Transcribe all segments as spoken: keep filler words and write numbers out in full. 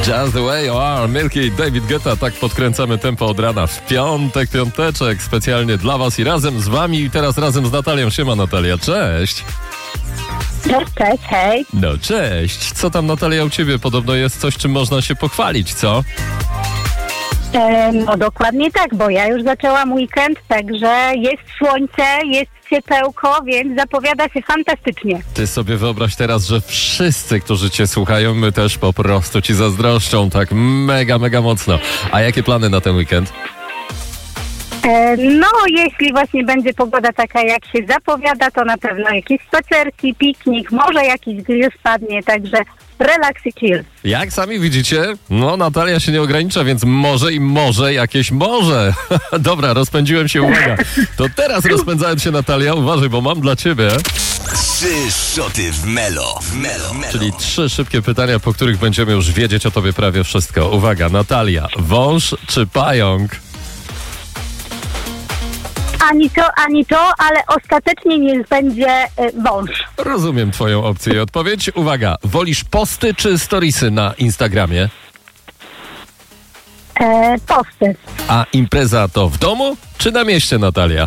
Just the way you are, Milky, David Guetta, tak podkręcamy tempo od rana w piątek, piąteczek, specjalnie dla was i razem z wami i teraz razem z Natalią. Siema Natalia, cześć. Cześć, cześć, hej. No cześć, co tam Natalia u ciebie? Podobno jest coś, czym można się pochwalić, co? E, no dokładnie tak, bo ja już zaczęłam weekend, także jest słońce, jest ciepełko, więc zapowiada się fantastycznie. Ty sobie wyobraź teraz, że wszyscy, którzy cię słuchają, my też po prostu ci zazdroszczą tak mega, mega mocno. A jakie plany na ten weekend? E, no, jeśli właśnie będzie pogoda taka, jak się zapowiada, to na pewno jakieś spacerki, piknik, może jakiś grill spadnie, także relaks i chill. Jak sami widzicie, no Natalia się nie ogranicza, więc może i może jakieś może. Dobra, rozpędziłem się, uwaga. To teraz rozpędzając się Natalia, uważaj, bo mam dla ciebie... Trzy szoty w Melo. W Melo. Melo. Czyli trzy szybkie pytania, po których będziemy już wiedzieć o tobie prawie wszystko. Uwaga, Natalia, wąż czy pająk? Ani to, ani to, ale ostatecznie niech będzie e, wąż. Rozumiem twoją opcję i odpowiedź. Uwaga, wolisz posty czy storiesy na Instagramie? E, posty. A impreza to w domu czy na mieście, Natalia?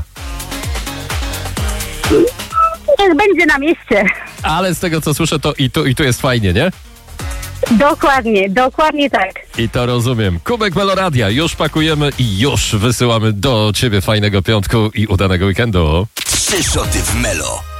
Niech będzie na mieście. Ale z tego co słyszę, to i tu, i tu jest fajnie, nie? Dokładnie, dokładnie tak. I to rozumiem. Kubek Meloradia, już pakujemy i już wysyłamy do ciebie fajnego piątku i udanego weekendu. Trzy szoty w Melo.